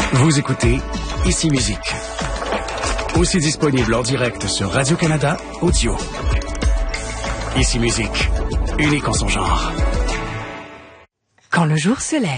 Vous écoutez Ici Musique. Aussi disponible en direct sur Radio-Canada Audio. Ici Musique, unique en son genre. Quand le jour se lève.